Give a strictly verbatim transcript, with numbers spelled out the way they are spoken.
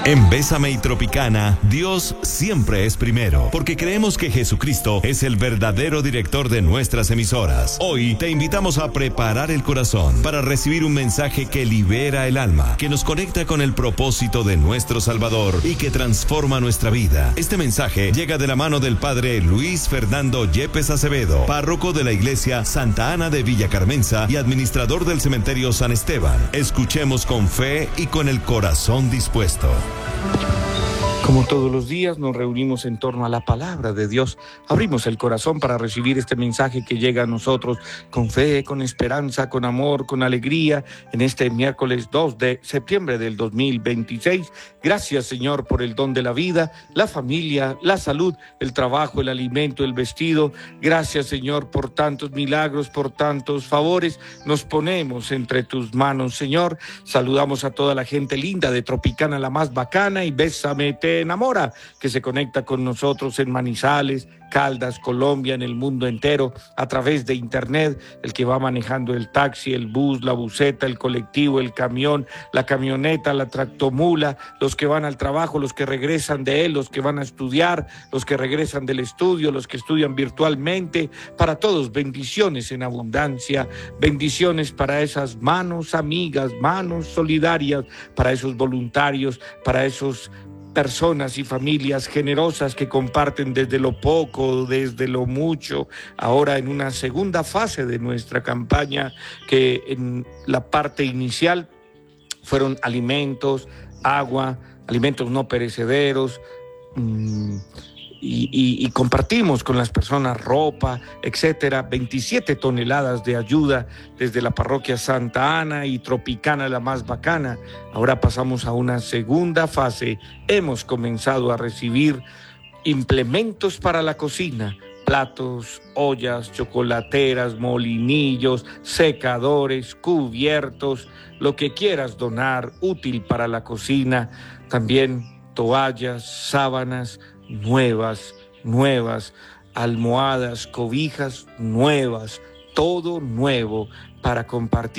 En Bésame y Tropicana, Dios siempre es primero, porque creemos que Jesucristo es el verdadero director de nuestras emisoras. Hoy te invitamos a preparar el corazón para recibir un mensaje que libera el alma, que nos conecta con el propósito de nuestro Salvador y que transforma nuestra vida. Este mensaje llega de la mano del Padre Luis Fernando Yepes Acevedo, párroco de la Iglesia Santa Ana de Villa Carmenza y administrador del Cementerio San Esteban. Escuchemos con fe y con el corazón dispuesto. Como todos los días nos reunimos en torno a la palabra de Dios, abrimos el corazón para recibir este mensaje que llega a nosotros con fe, con esperanza, con amor, con alegría, en este miércoles dos de septiembre del dos mil veintiséis. Gracias, Señor, por el don de la vida, la familia, la salud, el trabajo, el alimento, el vestido. Gracias, Señor, por tantos milagros, por tantos favores. Nos ponemos entre tus manos, Señor. Saludamos a toda la gente linda de Tropicana, la más bacana, y Bésame te enamora, que se conecta con nosotros en Manizales, Caldas, Colombia, en el mundo entero, a través de internet, el que va manejando el taxi, el bus, la buseta, el colectivo, el camión, la camioneta, la tractomula, los que van al trabajo, los que regresan de él, los que van a estudiar, los que regresan del estudio, los que estudian virtualmente. Para todos, bendiciones en abundancia, bendiciones para esas manos amigas, manos solidarias, para esos voluntarios, para esos personas y familias generosas que comparten desde lo poco, desde lo mucho, ahora en una segunda fase de nuestra campaña, que en la parte inicial fueron alimentos, agua, alimentos no perecederos, mmm, Y, y, y compartimos con las personas ropa, etcétera, veintisiete toneladas de ayuda desde la parroquia Santa Ana y Tropicana, la más bacana. Ahora pasamos a una segunda fase. Hemos comenzado a recibir implementos para la cocina, platos, ollas, chocolateras, molinillos, secadores, cubiertos, lo que quieras donar, útil para la cocina, también toallas, sábanas, nuevas, nuevas, almohadas, cobijas nuevas, todo nuevo para compartir.